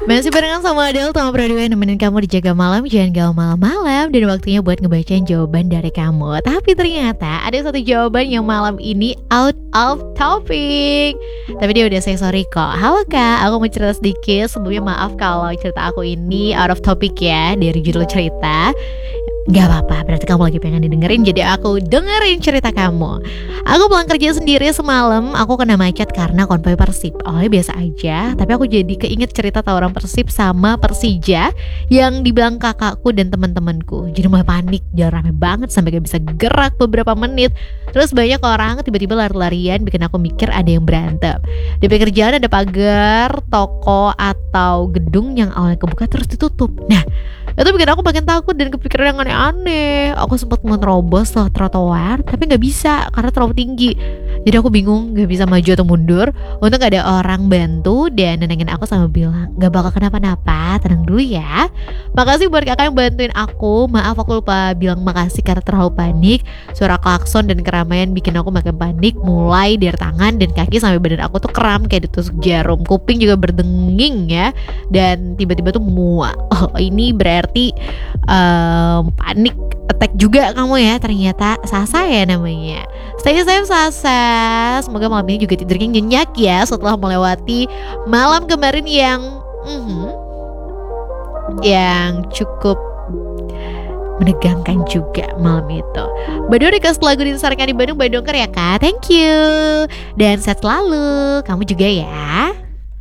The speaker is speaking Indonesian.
Masih barengan sama Adele Tama Pradua yang nemenin kamu di Jaga Malam. Jangan galau malam-malam. Dan waktunya buat ngebacain jawaban dari kamu. Tapi ternyata ada satu jawaban yang malam ini out of topic. Tapi dia udah say sorry kok. Halo kak, aku mau cerita sedikit. Sebelumnya maaf kalau cerita aku ini out of topic ya, dari judul cerita. Gak apa-apa, berarti kamu lagi pengen didengerin. Jadi aku dengerin cerita kamu. Aku pulang kerja sendiri semalam. Aku kena macet karena konvoy Persib. Awalnya biasa aja, tapi aku jadi keinget cerita tawuran Persib sama Persija yang dibilang kakakku dan teman-temanku. Jadi mulai panik, jalan rame banget sampai gak bisa gerak beberapa menit. Terus banyak orang tiba-tiba lari-larian, bikin aku mikir ada yang berantem. Di pinggir jalan ada pagar, toko atau gedung yang awalnya kebuka terus ditutup. Nah, itu bikin aku makin takut dan kepikiran yang aneh-aneh. Aku sempat menerobos loh trotoar, tapi gak bisa karena terlalu tinggi. Jadi aku bingung, gak bisa maju atau mundur. Untung gak ada orang bantu dan nenengin aku sama bilang, gak bakal kenapa-napa, tenang dulu ya. Makasih buat kakak yang bantuin aku. Maaf aku lupa bilang makasih karena terlalu panik. Suara klakson dan keramaian bikin aku makin panik. Mulai dari tangan dan kaki sampai badan aku tuh kram kayak ditusuk jarum. Kuping juga berdenging ya. Dan tiba-tiba tuh muak. Oh ini berarti panik attack juga kamu ya. Ternyata Sasa ya namanya. Stay safe Sasa. Semoga malam ini juga tidurnya nyenyak ya, setelah melewati malam kemarin yang cukup menegangkan juga malam itu. Badung request lagu disarkan di Bandung Badungker ya kak. Thank you. Dan sehat selalu. Kamu juga ya.